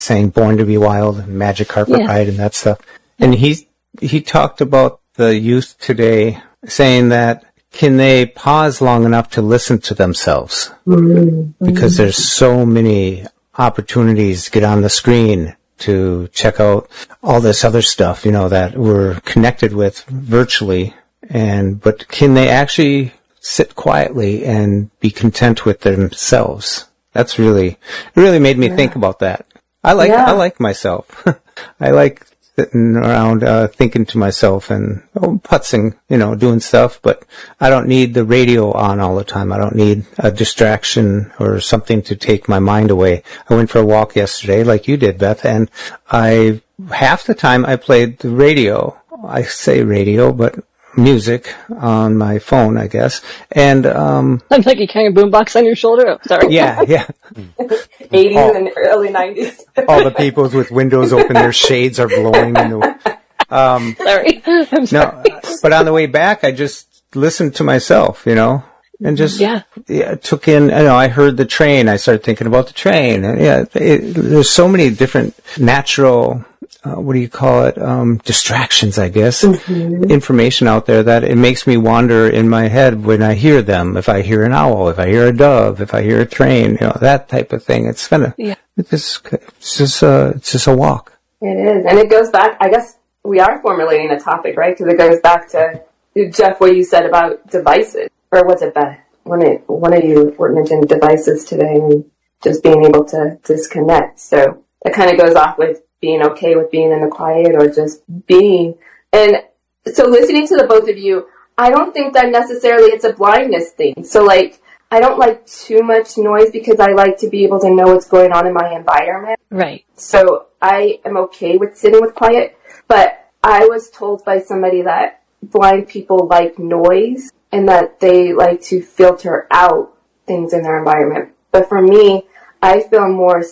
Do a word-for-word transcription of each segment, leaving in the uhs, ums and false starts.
sang Born to Be Wild and Magic Carpet Yeah. Ride and that stuff. And he, he talked about the youth today saying that can they pause long enough to listen to themselves? Mm-hmm. Because there's so many opportunities to get on the screen to check out all this other stuff, you know, that we're connected with virtually. And, but can they actually sit quietly and be content with themselves? That's really, it really made me yeah. think about that. I like, yeah. I like myself. I like sitting around, uh, thinking to myself and oh, putzing, you know, doing stuff, but I don't need the radio on all the time. I don't need a distraction or something to take my mind away. I went for a walk yesterday, like you did, Beth, and I, half the time I played the radio. I say radio, but music on my phone, I guess. And, um... I'm like you carrying a boombox on your shoulder. Oh, sorry. Yeah, yeah. eighties all, and early nineties. All the people with windows open, their shades are blowing. In the, um, sorry. I'm sorry. No, but on the way back, I just listened to myself, you know, and just yeah. Yeah, took in, you know, I heard the train. I started thinking about the train. And yeah, it, there's so many different natural... Uh, what do you call it? Um, distractions, I guess. Mm-hmm. Information out there that it makes me wander in my head when I hear them. If I hear an owl, if I hear a dove, if I hear a train, you know, that type of thing. It's kind of, yeah. it's just, it's just a, it's just a walk. It is. And it goes back, I guess we are formulating a topic, right? Because it goes back to, Jeff, what you said about devices. Or was it Beth? One of, one of you mentioned devices today and just being able to disconnect. So that kind of goes off with being okay with being in the quiet or just being. And so listening to the both of you, I don't think that necessarily it's a blindness thing. So like, I don't like too much noise because I like to be able to know what's going on in my environment. Right. So I am okay with sitting with quiet, but I was told by somebody that blind people like noise and that they like to filter out things in their environment. But for me, I feel more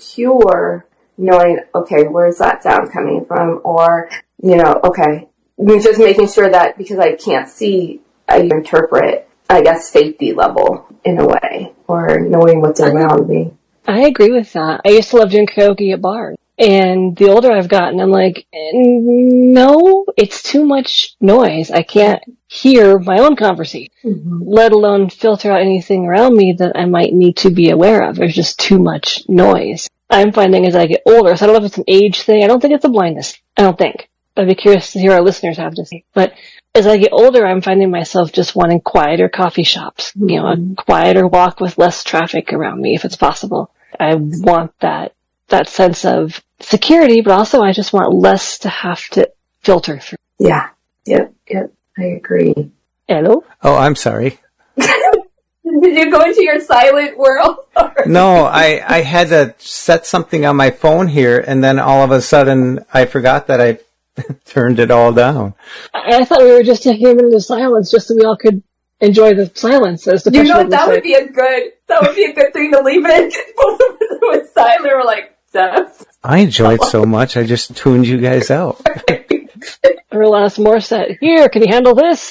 secure knowing, okay, where's that sound coming from? Or, you know, okay, just making sure that because I can't see, I interpret, I guess, safety level in a way, or knowing what's around me. I agree with that. I used to love doing karaoke at bars. And the older I've gotten, I'm like, no, it's too much noise. I can't hear my own conversation, mm-hmm. let alone filter out anything around me that I might need to be aware of. There's just too much noise. I'm finding as I get older, so I don't know if it's an age thing. I don't think it's a blindness. I don't think. I'd be curious to hear our listeners have to say. But as I get older, I'm finding myself just wanting quieter coffee shops. Mm-hmm. You know, a quieter walk with less traffic around me, if it's possible. I want that, that sense of security, but also I just want less to have to filter through. Yeah. Yep. Yep. I agree. Hello? Oh, I'm sorry. Did you go into your silent world? No, I, I had to set something on my phone here, and then all of a sudden I forgot that I turned it all down. I, I thought we were just taking a minute of silence just so we all could enjoy the silence. As the you know, that would be a good, that would be a good thing to leave in. Both of us were silent. We're like, Jeff. I enjoyed so much, I just tuned you guys out. Alanis Morissette, here, can you handle this?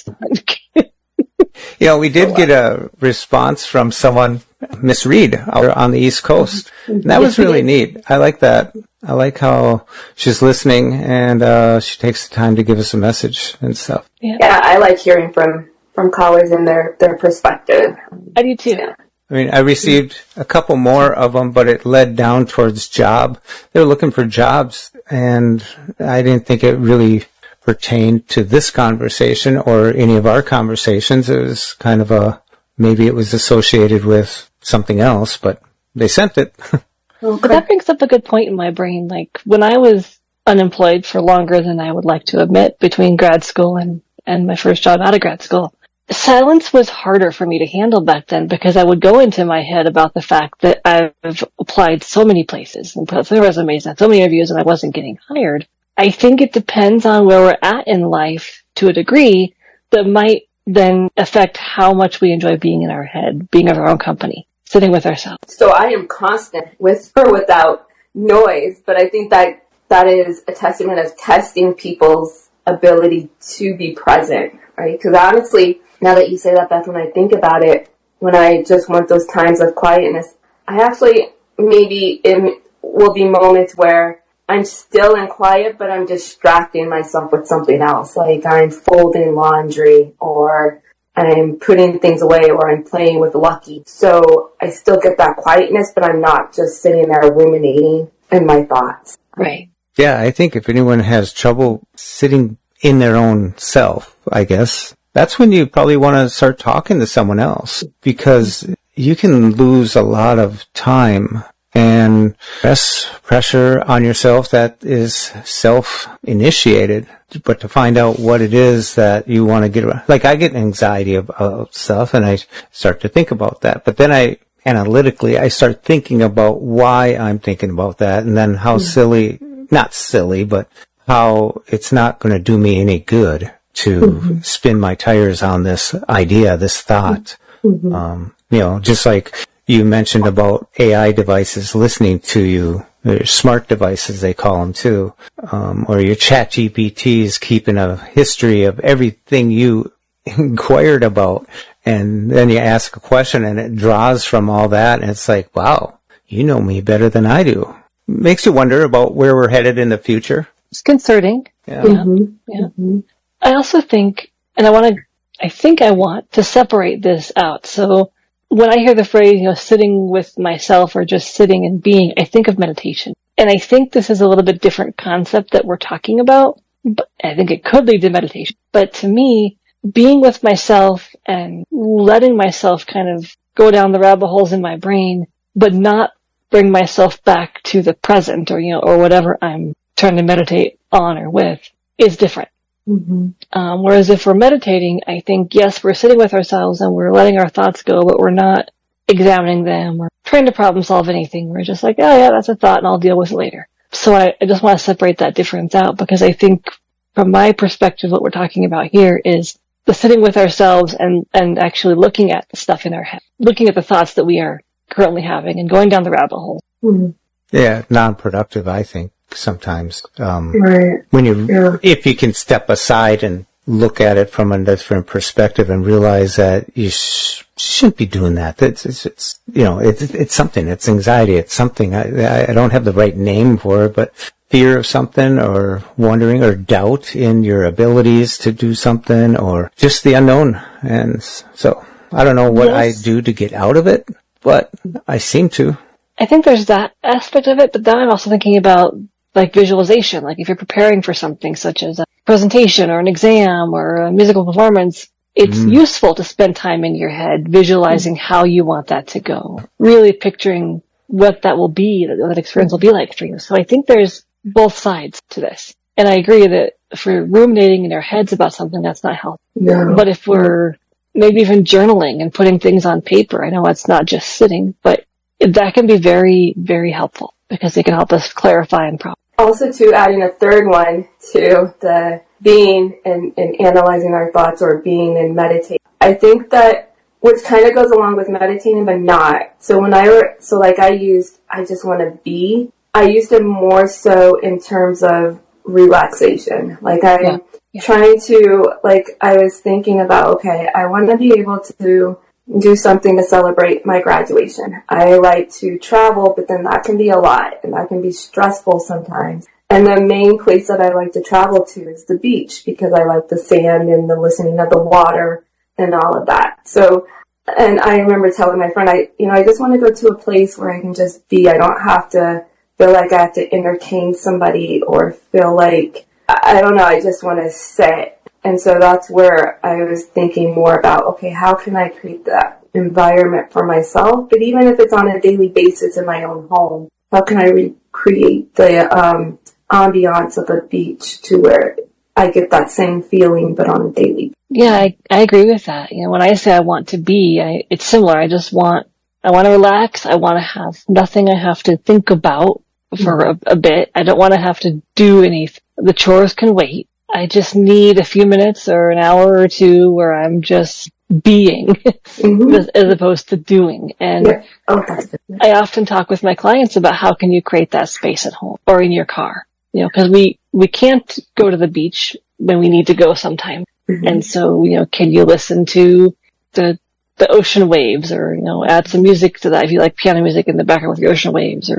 You know, we did get a response from someone, Miss Reed, out on the East Coast. And that was really neat. I like that. I like how she's listening and uh she takes the time to give us a message and stuff. Yeah, yeah I like hearing from, from callers and their, their perspective. I do too. Yeah. I mean, I received a couple more of them, but it led down towards job. They're looking for jobs, and I didn't think it really pertained to this conversation or any of our conversations. It was kind of a, maybe it was associated with something else, but they sent it. Okay. But that brings up a good point in my brain. Like, when I was unemployed for longer than I would like to admit between grad school and, and my first job out of grad school, silence was harder for me to handle back then because I would go into my head about the fact that I've applied so many places and put so many resumes and so many interviews and I wasn't getting hired. I think it depends on where we're at in life to a degree that might then affect how much we enjoy being in our head, being of our own company, sitting with ourselves. So I am constant with or without noise, but I think that that is a testament of testing people's ability to be present, right? Because honestly, now that you say that, Beth, when I think about it, when I just want those times of quietness, I actually maybe am will be moments where I'm still in quiet, but I'm distracting myself with something else. Like I'm folding laundry, or I'm putting things away, or I'm playing with Lucky. So I still get that quietness, but I'm not just sitting there ruminating in my thoughts. Right. Yeah, I think if anyone has trouble sitting in their own self, I guess, that's when you probably want to start talking to someone else, because you can lose a lot of time and stress, pressure on yourself that is self-initiated. But to find out what it is that you want to get around. Like I get anxiety about stuff and I start to think about that. But then I, analytically, I start thinking about why I'm thinking about that, and then how mm-hmm. silly, not silly, but how it's not going to do me any good to mm-hmm. spin my tires on this idea, this thought. Mm-hmm. Um, you know, just like you mentioned about A I devices listening to you, or smart devices they call them too, um, or your Chat G P T is keeping a history of everything you inquired about, and then you ask a question and it draws from all that, and it's like, wow, you know me better than I do. Makes you wonder about where we're headed in the future. It's concerning. Yeah. Mm-hmm. Yeah. Mm-hmm. I also think, and I want to, I think I want to separate this out. So when I hear the phrase, you know, sitting with myself or just sitting and being, I think of meditation. And I think this is a little bit different concept that we're talking about, but I think it could lead to meditation. But to me, being with myself and letting myself kind of go down the rabbit holes in my brain, but not bring myself back to the present, or, you know, or whatever I'm trying to meditate on or with, is different. Mm-hmm. Um, whereas if we're meditating, I think, yes, we're sitting with ourselves and we're letting our thoughts go, but we're not examining them or trying to problem solve anything. We're just like, oh yeah, that's a thought and I'll deal with it later. So I, I just want to separate that difference out, because I think from my perspective, what we're talking about here is the sitting with ourselves and, and actually looking at the stuff in our head, looking at the thoughts that we are currently having and going down the rabbit hole. Mm-hmm. Yeah, non-productive, I think, sometimes. Um, right. When you, yeah. if you can step aside and look at it from a different perspective and realize that you sh- shouldn't be doing that. It's, it's, it's you know, it's, it's something. It's anxiety. It's something. I, I don't have the right name for it, but fear of something, or wondering, or doubt in your abilities to do something, or just the unknown. And so I don't know what yes. I do to get out of it, but I seem to. I think there's that aspect of it, but then I'm also thinking about like visualization. Like if you're preparing for something such as a presentation or an exam or a musical performance, it's mm. useful to spend time in your head visualizing mm. how you want that to go, really picturing what that will be, that, that experience will be like for you. So I think there's both sides to this. And I agree that if we're ruminating in our heads about something, that's not healthy. Yeah. But if we're maybe even journaling and putting things on paper, I know it's not just sitting, but that can be very, very helpful, because it can help us clarify and problem. Also, too, adding a third one to the being and, and analyzing our thoughts, or being and meditating. I think that, which kind of goes along with meditating, but not. So when I were, so like I used, I just want to be, I used it more so in terms of relaxation. Like I'm yeah. Yeah. trying to, like I was thinking about, okay, I want to be able to do something to celebrate my graduation. I like to travel, but then that can be a lot, and that can be stressful sometimes. And the main place that I like to travel to is the beach, because I like the sand and the listening of the water and all of that. So, and I remember telling my friend, I, you know, I just want to go to a place where I can just be. I don't have to feel like I have to entertain somebody, or feel like, I don't know, I just want to sit. And so that's where I was thinking more about, okay, how can I create that environment for myself? But even if it's on a daily basis in my own home, how can I recreate the um, ambiance of a beach to where I get that same feeling, but on a daily basis? Yeah, I, I agree with that. You know, when I say I want to be, I, it's similar. I just want, I want to relax. I want to have nothing I have to think about for a, a bit. I don't want to have to do anything. The chores can wait. I just need a few minutes or an hour or two where I'm just being mm-hmm. as, as opposed to doing. And yeah. oh, that's good. I often talk with my clients about how can you create that space at home or in your car, you know, because we, we can't go to the beach when we need to go sometime. Mm-hmm. And so, you know, can you listen to the, the ocean waves, or, you know, add some music to that if you like piano music in the background with the ocean waves, or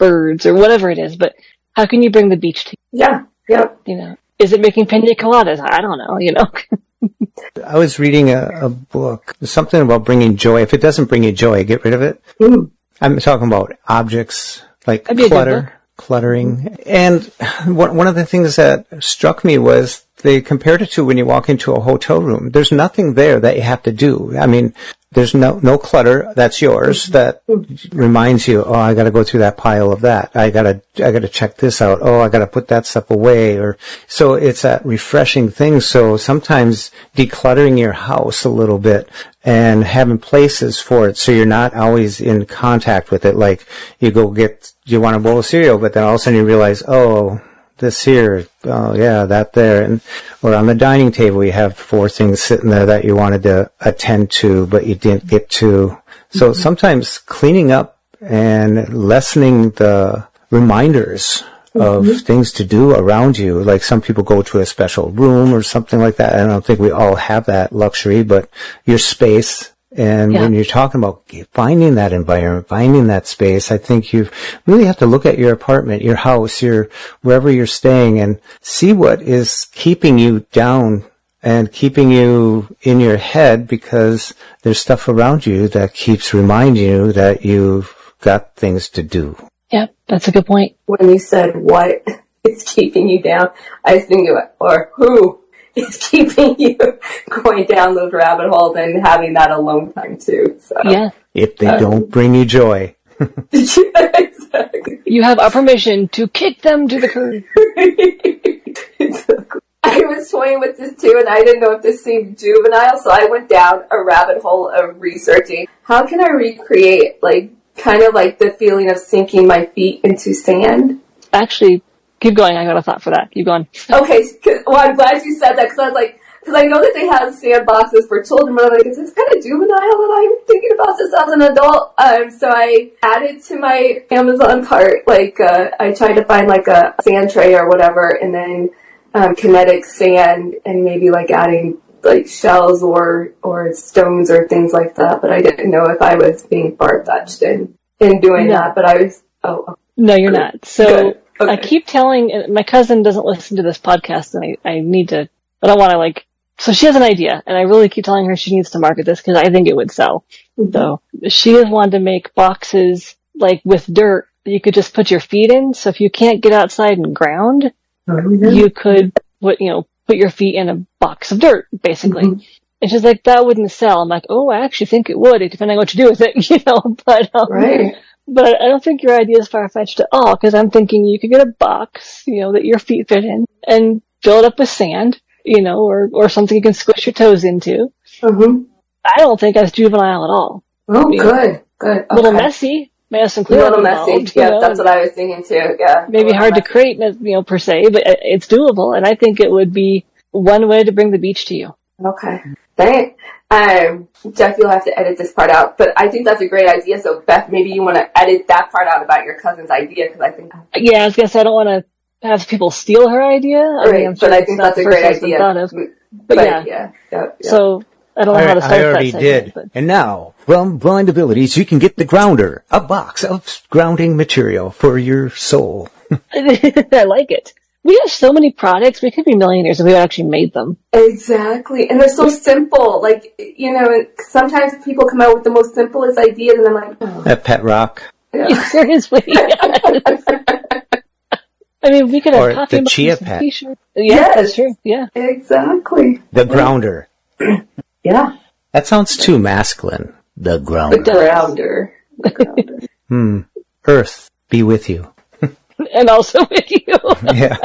birds or whatever it is, but how can you bring the beach to you? Yeah. Yep. You know, is it making pina coladas? I don't know, you know. I was reading a, a book, something about bringing joy. If it doesn't bring you joy, get rid of it. Mm. I'm talking about objects like That'd be a good book. clutter, cluttering. And one one of the things that struck me was they compared it to when you walk into a hotel room. There's nothing there that you have to do. I mean, there's no, no clutter that's yours that reminds you, oh, I gotta go through that pile of that. I gotta, I gotta check this out. Oh, I gotta put that stuff away. Or, so it's that refreshing thing. So sometimes decluttering your house a little bit and having places for it so you're not always in contact with it. Like you go get, you want a bowl of cereal, but then all of a sudden you realize, oh, this here, oh yeah, that there, and or on the dining table you have four things sitting there that you wanted to attend to, but you didn't get to. So mm-hmm. sometimes cleaning up and lessening the reminders of mm-hmm. things to do around you, like some people go to a special room or something like that. I don't think we all have that luxury, but your space. And yeah. when you're talking about finding that environment, finding that space, I think you really have to look at your apartment, your house, your, wherever you're staying and see what is keeping you down and keeping you in your head because there's stuff around you that keeps reminding you that you've got things to do. Yeah, that's a good point. When you said what is keeping you down, I was thinking, or who is keeping you going down those rabbit holes and having that alone time too. So yeah. If they um, don't bring you joy. Yeah, exactly. You have our permission to kick them to the curb. I was toying with this too, and I didn't know if this seemed juvenile, so I went down a rabbit hole of researching. How can I recreate, like, kind of like the feeling of sinking my feet into sand? Actually, keep going. I got a thought for that. Keep going. Okay. Well, I'm glad you said that because I was like, because I know that they have sandboxes for children, but I'm like, is this kind of juvenile that I'm thinking about this as an adult? Um, so I added to my Amazon cart, like, uh, I tried to find like a sand tray or whatever, and then um, kinetic sand, and maybe like adding like shells or or stones or things like that. But I didn't know if I was being far-fetched in in doing no. that. But I was. Oh, no, you're good. not. So. Good. Okay. I keep telling, my cousin doesn't listen to this podcast and I, I need to, I don't want to like, so she has an idea and I really keep telling her she needs to market this because I think it would sell. Mm-hmm. So she has wanted to make boxes like with dirt that you could just put your feet in. So if you can't get outside and ground, mm-hmm. you could put, you know, put your feet in a box of dirt basically. Mm-hmm. And she's like, that wouldn't sell. I'm like, oh, I actually think it would, depending on what you do with it, you know, but, um, right. But I don't think your idea is far-fetched at all, because I'm thinking you could get a box, you know, that your feet fit in, and fill it up with sand, you know, or, or something you can squish your toes into. Mm-hmm. I don't think that's juvenile at all. Oh, you good, know, good. Okay. A little messy. May have some cleanup A little involved, messy. Yeah, know? That's what I was thinking too, yeah. Maybe hard messy. to create, you know, per se, but it's doable, and I think it would be one way to bring the beach to you. Okay. Thanks. Um, Jeff, you'll have to edit this part out, but I think that's a great idea. So, Beth, maybe you want to edit that part out about your cousin's idea, because I think. Yeah, I was gonna say I don't want to have people steal her idea. I right, mean, I'm sure but I think that's a great idea. Of, but, but yeah, yeah, yeah, yeah. So I don't know I, how to start I already that did. segment, And now, from Blind Abilities, you can get the Grounder, a box of grounding material for your soul. I like it. We have so many products. We could be millionaires if we actually made them. Exactly. And they're so simple. Like, you know, sometimes people come out with the most simplest ideas and I'm like, oh. That Pet Rock. Yeah. Seriously. Yes. I mean, we could have or coffee the Chia Pet. T-shirt. Yeah, yes. That's true. Yeah. Exactly. The Grounder. Yeah. That sounds too masculine. The Grounder. The Grounder. The Grounder. Hmm. Earth, be with you. And also with you. Yeah.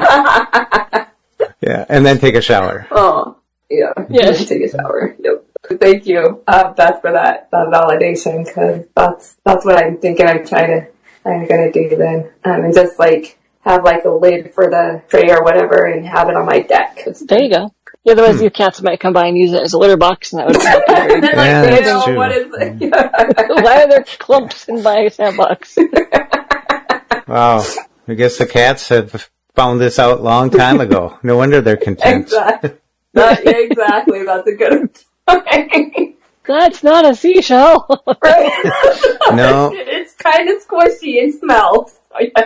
Yeah, and then take a shower. Oh, yeah. Yes. And take a shower. Yep. Thank you, uh, Beth, for that, that validation, because that's, that's what I'm thinking I'm trying to, I'm gonna do then. Um, and just like, have like a lid for the tray or whatever and have it on my deck. There you go. Yeah, otherwise hmm. your cats might come by and use it as a litter box, and that would be and then, like, yeah, you that's know, true. what is it? Why are there clumps in my sandbox? Wow. I guess the cats have found this out a long time ago. No wonder they're content. Exactly. That, yeah, exactly. That's a good point. That's not a seashell. Right? No. It's kind of squishy and smells.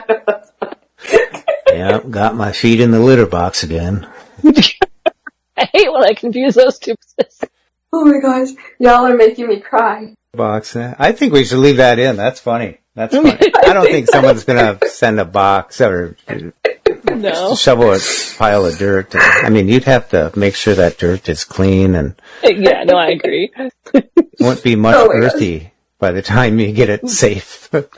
Yeah, got my feet in the litter box again. I hate when I confuse those two. Oh my gosh, y'all are making me cry. Box. I think we should leave that in. That's funny. That's funny. I don't think someone's going to send a box or No. shovel a pile of dirt. I mean, you'd have to make sure that dirt is clean and Yeah, no, I agree. won't be much Oh my earthy by the time you get it safe. No,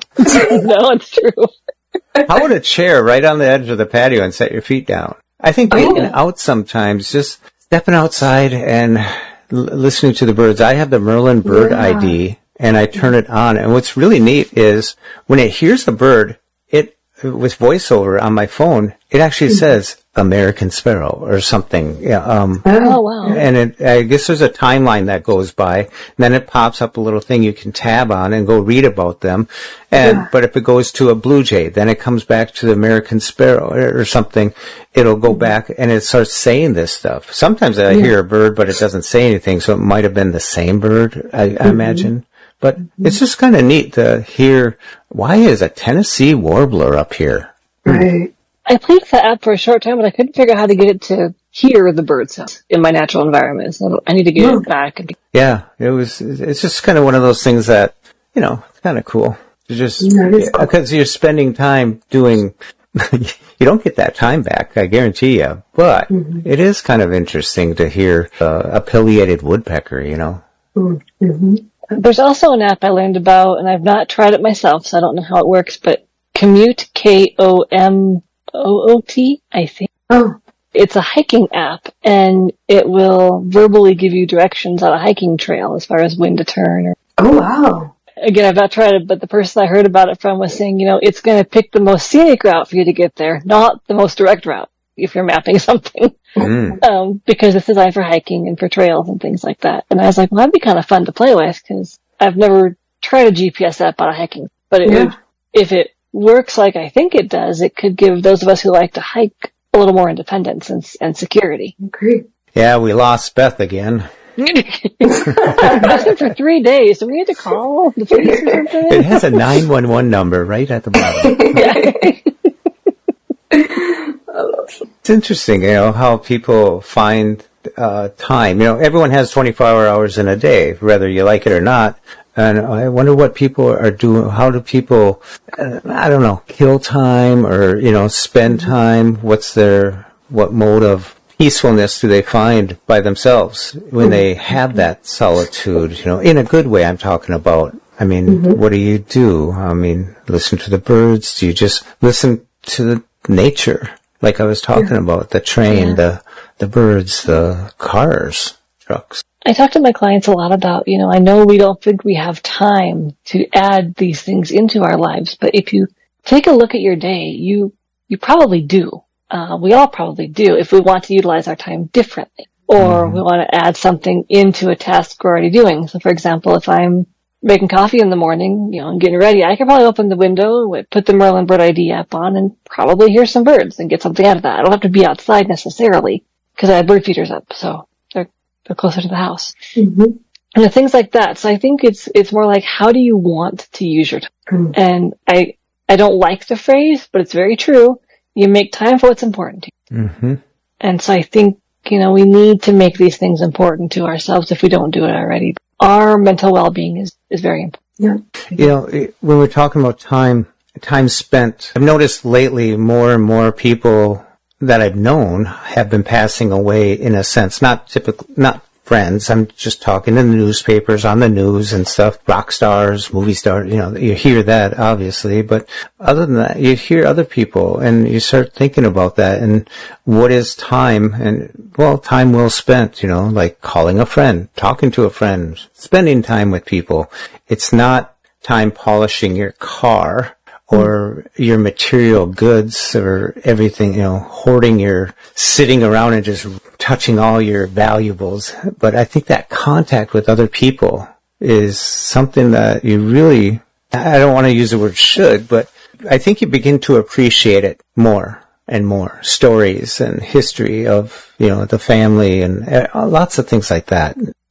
it's true. How would a chair right on the edge of the patio and set your feet down? I think getting Oh. out sometimes, just stepping outside and l- listening to the birds. I have the Merlin Bird Yeah. I D, and I turn it on. And what's really neat is when it hears a bird, it with voiceover on my phone, it actually says American Sparrow or something. Yeah, um, Oh, wow. and it, I guess there's a timeline that goes by, and then it pops up a little thing you can tab on and go read about them. And Yeah. but if it goes to a blue jay, then it comes back to the American Sparrow or, or something. It'll go back and it starts saying this stuff. Sometimes I hear a bird, but it doesn't say anything, so it might have been the same bird, I, I imagine. But it's just kind of neat to hear, why is a Tennessee warbler up here? Right. I played with that app for a short time, but I couldn't figure out how to get it to hear the bird sounds in my natural environment. So I need to get Yeah. it back. And Yeah, it was, it's just kind of one of those things that, you know, it's kind of cool. You just, Yeah, it is cool. because you're spending time doing, you don't get that time back, I guarantee you, but Mm-hmm. it is kind of interesting to hear uh, a pileated woodpecker, you know. Mm-hmm. there's also an app I learned about, and I've not tried it myself, so I don't know how it works, but Komoot, K O M O O T, I think. Oh. It's a hiking app, and it will verbally give you directions on a hiking trail as far as when to turn. Or, Oh, wow. again, I've not tried it, but the person I heard about it from was saying, you know, it's going to pick the most scenic route for you to get there, not the most direct route if you're mapping something. Mm. Um, because it's designed for hiking and for trails and things like that. And I was like, well, that'd be kind of fun to play with, because I've never tried a G P S app on a hiking. But it Yeah. would, if it works like I think it does, it could give those of us who like to hike a little more independence and, and security. Agree. Yeah, we lost Beth again. Missing for three days. Do we need to call the police or It something? has a nine one one number right at the bottom. It's interesting, you know, how people find uh, time. You know, everyone has twenty-four hours in a day, whether you like it or not. And I wonder what people are doing. How do people, uh, I don't know, kill time or, you know, spend time? What's their, what mode of peacefulness do they find by themselves when they have that solitude? You know, in a good way, I'm talking about. I mean, what do you do? I mean, listen to the birds? Do you just listen to the nature? Like I was talking about, the train, Yeah. the the birds, the cars, trucks. I talk to my clients a lot about, you know, I know we don't think we have time to add these things into our lives, but if you take a look at your day, you, you probably do. Uh, we all probably do if we want to utilize our time differently, or we want to add something into a task we're already doing. So for example, if I'm making coffee in the morning, you know, and getting ready, I could probably open the window, put the Merlin Bird I D app on, and probably hear some birds and get something out of that. I don't have to be outside necessarily because I have bird feeders up, so they're they're closer to the house. Mm-hmm. And the things like that. So I think it's it's more like, how do you want to use your time? Mm. And I I don't like the phrase, but it's very true. You make time for what's important to you. Mm-hmm. And so I think, you know, we need to make these things important to ourselves if we don't do it already. Our mental well-being is, is very important. Yeah. You know, it- when we're talking about time, time spent, I've noticed lately more and more people that I've known have been passing away in a sense, not typical, not friends. I'm just talking in the newspapers, on the news and stuff, rock stars, movie stars, you know, you hear that obviously, but other than that, you hear other people and you start thinking about that and what is time and, well, time well spent, you know, like calling a friend, talking to a friend, spending time with people. It's not time polishing your car or your material goods or everything, you know, hoarding your, sitting around and just touching all your valuables. But I think that contact with other people is something that you really, I don't want to use the word should, but I think you begin to appreciate it more and more. Stories and history of, you know, the family and uh, lots of things like that.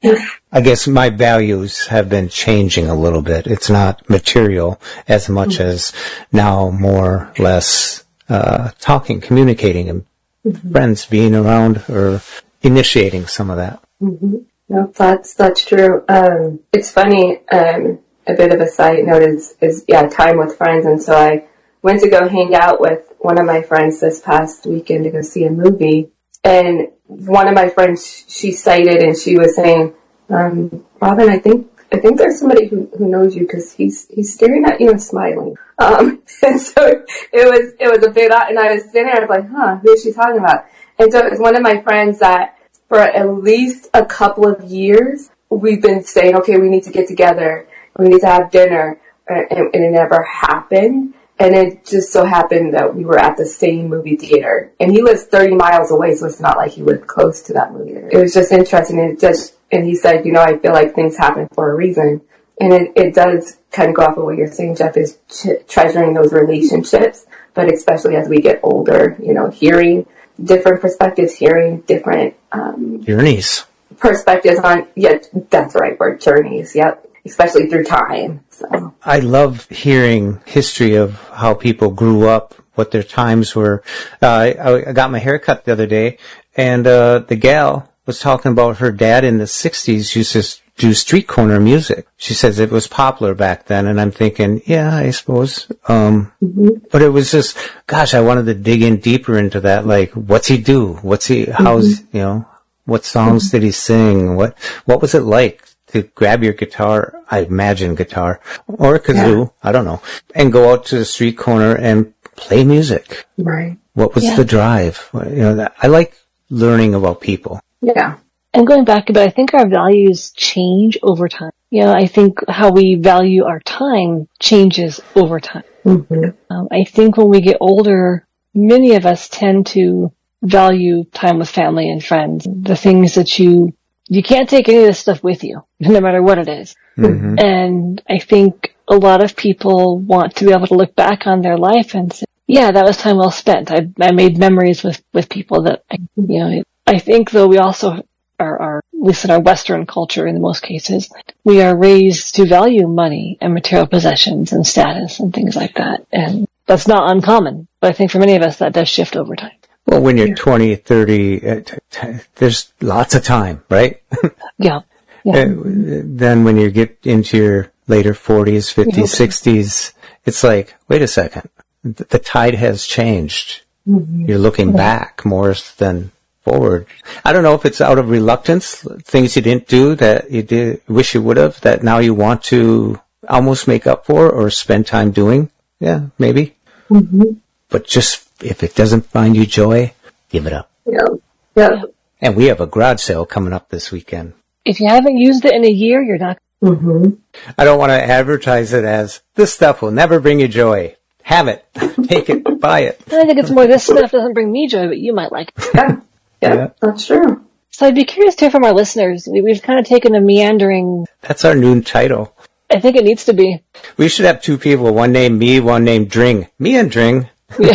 I guess my values have been changing a little bit. It's not material as much mm-hmm. as now more or less uh, talking, communicating, and mm-hmm. friends being around or initiating some of that. Mm-hmm. No, that's that's true. Um, it's funny. Um, a bit of a side note is is yeah, time with friends, and so I went to go hang out with one of my friends this past weekend to go see a movie, and one of my friends she cited and she was saying, um, "Robin, I think I think there's somebody who who knows you because he's he's staring at you and smiling." Um, and so it was it was a bit odd, and I was sitting there, I was like, "Huh, who is she talking about?" And so it was one of my friends that, for at least a couple of years, we've been saying, okay, we need to get together, we need to have dinner, and, and it never happened. And it just so happened that we were at the same movie theater, and he lives thirty miles away, so it's not like he lived close to that movie theater. It was just interesting. It just, and he said, you know, I feel like things happen for a reason. And it, it does kind of go off of what you're saying, Jeff, is ch- treasuring those relationships, but especially as we get older, you know, hearing different perspectives, hearing different um, journeys, perspectives on, yeah, that's the right word, journeys, yep, especially through time. So I love hearing history of how people grew up, what their times were. Uh, I, I got my hair cut the other day, and uh, the gal was talking about her dad in the sixties used to do street corner music. She says it was popular back then, and I'm thinking, yeah, I suppose. Um, mm-hmm. But it was just, gosh, I wanted to dig in deeper into that. Like, what's he do? What's he, how's, mm-hmm. you know, what songs mm-hmm. did he sing? What, what was it like to grab your guitar? I imagine guitar or a kazoo. Yeah. I don't know. And go out to the street corner and play music. Right. What was yeah. the drive? You know, that, I like learning about people. Yeah. And going back a bit, I think our values change over time. You know, I think how we value our time changes over time. Mm-hmm. Um, I think when we get older, many of us tend to value time with family and friends. The things that you, you can't take any of this stuff with you, no matter what it is. Mm-hmm. And I think a lot of people want to be able to look back on their life and say, yeah, that was time well spent. I, I made memories with, with people that, I, you know, I think though we also Our, our, at least in our Western culture, in most cases, we are raised to value money and material possessions and status and things like that. And that's not uncommon, but I think for many of us that does shift over time. Well, when you're twenty, thirty, uh, t- t- there's lots of time, right? Yeah. yeah. Then when you get into your later forties, fifties, okay. sixties, it's like, wait a second, the tide has changed. Mm-hmm. You're looking yeah. back more than forward. I don't know if it's out of reluctance, things you didn't do that you did wish you would have, that now you want to almost make up for or spend time doing. Yeah, maybe. Mm-hmm. But just if it doesn't find you joy, give it up. Yeah. Yeah. And we have a garage sale coming up this weekend. If you haven't used it in a year, you're not. Mm-hmm. I don't want to advertise it as this stuff will never bring you joy. Have it. Take it. Buy it. I think it's more this stuff doesn't bring me joy, but you might like it. Yeah. Yeah, yeah, that's true. So I'd be curious to hear from our listeners. We, we've kind of taken a meandering... That's our new title. I think it needs to be. We should have two people, one named me, one named Dring. Me and Dring. Yeah.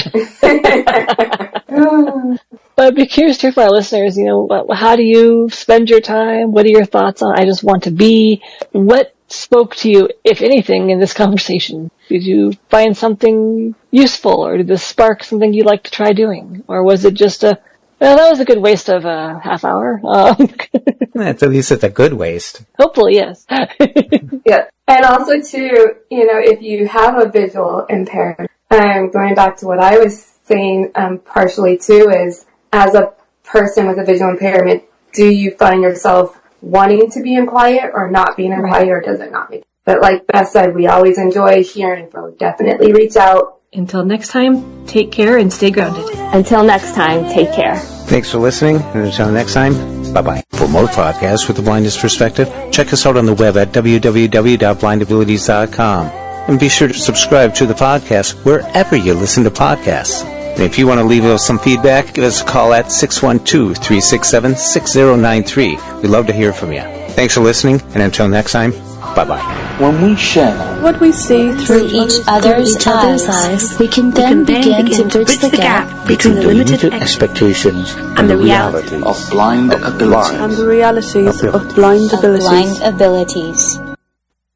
But I'd be curious to hear from our listeners, you know, how do you spend your time? What are your thoughts on I just want to be? What spoke to you, if anything, in this conversation? Did you find something useful, or did this spark something you'd like to try doing? Or was it just a... Well, that was a good waste of a half hour. Um, At least it's a good waste. Hopefully, yes. Yeah. And also, too, you know, if you have a visual impairment, um, going back to what I was saying um, partially, too, is as a person with a visual impairment, do you find yourself wanting to be in quiet or not being in quiet, or does it not make? But like Beth said, we always enjoy hearing from you. Definitely reach out. Until next time, take care and stay grounded. Until next time, take care. Thanks for listening, and until next time, bye-bye. For more podcasts with the blindness perspective, check us out on the web at w w w dot blind abilities dot com. And be sure to subscribe to the podcast wherever you listen to podcasts. And if you want to leave us some feedback, give us a call at six one two, three six seven, six zero nine three. We'd love to hear from you. Thanks for listening, and until next time, bye-bye. When we share what we see through, through each other's, each other's eyes, eyes, we can then, we can then begin, begin to bridge the gap between the limited expectations and the reality of blind abilities. and the realities of blind of abilities. blind abilities.